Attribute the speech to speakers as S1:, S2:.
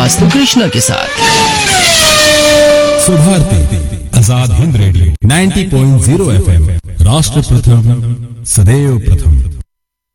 S1: वास्तु कृष्णा के साथ।
S2: Subharti Azad Hind radio 90.0 FM, राष्ट्र प्रथम सदैव प्रथम।